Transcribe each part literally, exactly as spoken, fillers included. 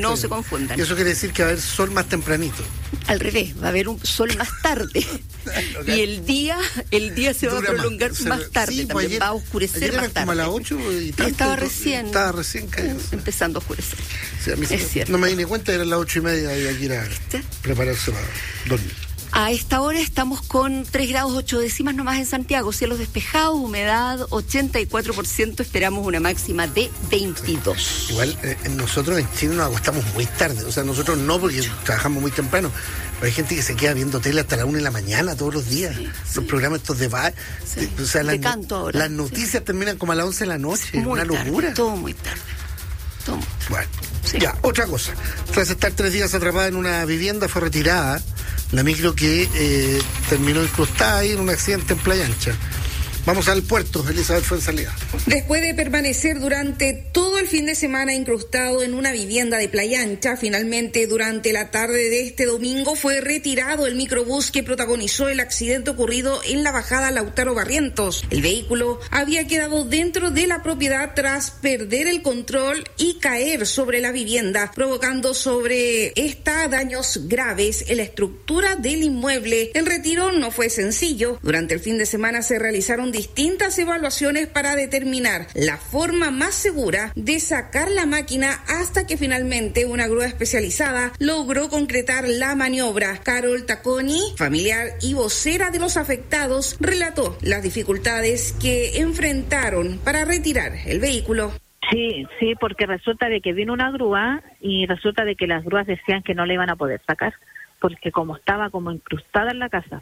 no se confundan. Y eso quiere decir que va a haber sol más tempranito. Al revés, va a haber un sol más tarde. Okay. Y el día el día se Dura va a prolongar más, más tarde, sí, también ayer, va a oscurecer ayer más era tarde. Como a las ocho y tanto, estaba recién, estaba recién caído, empezando a oscurecer. Sí, a mí es cierto. No me di ni cuenta, eran las ocho y media y aquí era ¿Viste? Prepararse para dormir. A esta hora estamos con tres grados ocho décimas nomás en Santiago, cielos despejados, humedad ochenta y cuatro por ciento, esperamos una máxima de veintidós. Igual eh, nosotros en Chile nos acostamos muy tarde, o sea, nosotros no porque sí. trabajamos muy temprano, pero hay gente que se queda viendo tele hasta la una de la mañana todos los días, sí, los sí. programas estos de bar, sí. o sea, las, canto ahora, las noticias sí. terminan como a las once de la noche, muy una locura. Tarde, todo muy tarde. Todo muy tarde. Bueno, sí. ya, otra cosa, tras estar tres días atrapada en una vivienda fue retirada la micro que eh, terminó incrustada ahí en un accidente en Playa Ancha. Vamos al puerto, Elizabeth Fuenzalía. Después de permanecer durante todo el fin de semana incrustado en una vivienda de Playa Ancha, finalmente durante la tarde de este domingo fue retirado el microbús que protagonizó el accidente ocurrido en la bajada Lautaro Barrientos. El vehículo había quedado dentro de la propiedad tras perder el control y caer sobre la vivienda, provocando sobre esta daños graves en la estructura del inmueble. El retiro no fue sencillo. Durante el fin de semana se realizaron distintas evaluaciones para determinar la forma más segura de sacar la máquina hasta que finalmente una grúa especializada logró concretar la maniobra. Carol Tacconi, familiar y vocera de los afectados, relató las dificultades que enfrentaron para retirar el vehículo. Sí, sí, porque resulta de que vino una grúa y resulta de que las grúas decían que no la iban a poder sacar, porque como estaba como incrustada en la casa.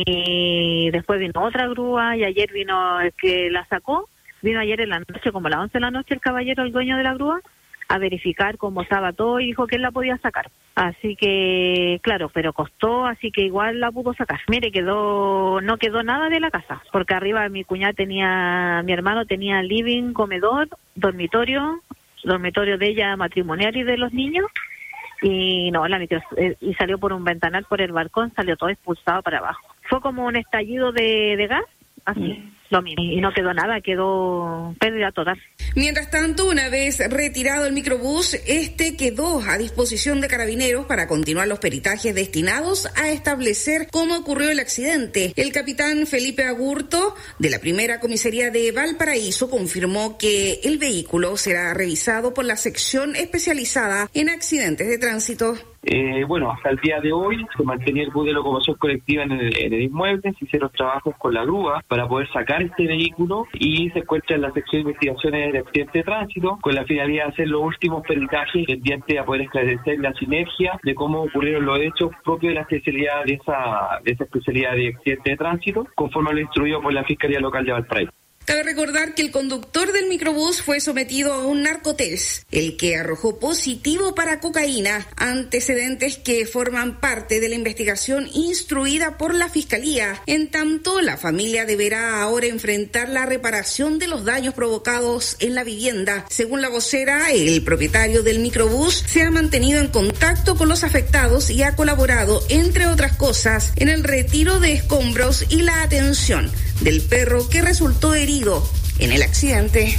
Y después vino otra grúa y ayer vino el que la sacó, vino ayer en la noche, como a las once de la noche, el caballero, el dueño de la grúa, a verificar cómo estaba todo y dijo que él la podía sacar. Así que, claro, pero costó, así que igual la pudo sacar. Mire, quedó, no quedó nada de la casa, porque arriba mi cuñada tenía, mi hermano tenía living, comedor, dormitorio, dormitorio de ella matrimonial y de los niños. Y no, la micro, eh, y salió por un ventanal, por el balcón, salió todo expulsado para abajo. Fue como un estallido de, de gas, así, mm. lo mismo. Y no quedó nada, quedó pérdida total. Mientras tanto, una vez retirado el microbús, este quedó a disposición de carabineros para continuar los peritajes destinados a establecer cómo ocurrió el accidente. El capitán Felipe Agurto, de la primera comisaría de Valparaíso, confirmó que el vehículo será revisado por la sección especializada en accidentes de tránsito. Eh, bueno, hasta el día de hoy se mantenía el bus de locomoción colectiva en el, en el inmueble, se hicieron trabajos con la grúa para poder sacar este vehículo y se encuentra en la sección de investigaciones de accidente de tránsito con la finalidad de hacer los últimos peritajes pendientes a poder esclarecer la sinergia de cómo ocurrieron los hechos propios de la especialidad de esa, de esa especialidad de accidente de tránsito, conforme a lo instruido por la Fiscalía Local de Valparaíso. Cabe recordar que el conductor del microbús fue sometido a un narcotest, el que arrojó positivo para cocaína, antecedentes que forman parte de la investigación instruida por la Fiscalía. En tanto, la familia deberá ahora enfrentar la reparación de los daños provocados en la vivienda. Según la vocera, el propietario del microbús se ha mantenido en contacto con los afectados y ha colaborado, entre otras cosas, en el retiro de escombros y la atención del perro que resultó herido en el accidente.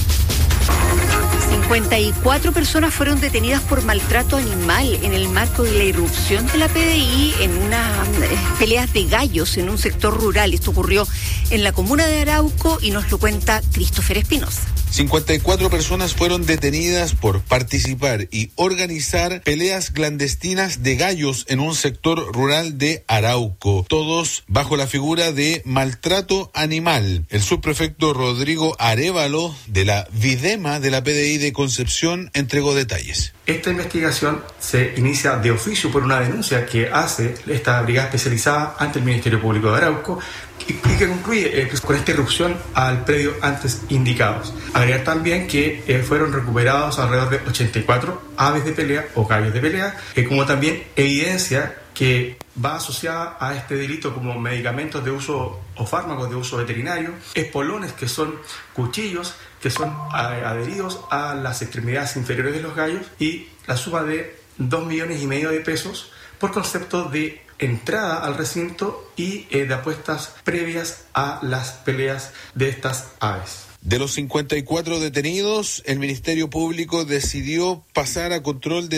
cincuenta y cuatro personas fueron detenidas por maltrato animal en el marco de la irrupción de la P D I en unas peleas de gallos en un sector rural. Esto ocurrió en la comuna de Arauco y nos lo cuenta Christopher Espinosa. cincuenta y cuatro personas fueron detenidas por participar y organizar peleas clandestinas de gallos en un sector rural de Arauco, todos bajo la figura de maltrato animal. El subprefecto Rodrigo Arévalo de la Videma de la P D I de Concepción entregó detalles. Esta investigación se inicia de oficio por una denuncia que hace esta brigada especializada ante el Ministerio Público de Arauco y, y que concluye eh, pues, con esta irrupción al predio antes indicados. Agregar también que eh, fueron recuperados alrededor de ochenta y cuatro aves de pelea o gallos de pelea, eh, como también evidencia que va asociada a este delito como medicamentos de uso o fármacos de uso veterinario, espolones que son cuchillos que son adheridos a las extremidades inferiores de los gallos y la suma de dos millones y medio de pesos por concepto de entrada al recinto y eh, de apuestas previas a las peleas de estas aves. De los cincuenta y cuatro detenidos, el Ministerio Público decidió pasar a control de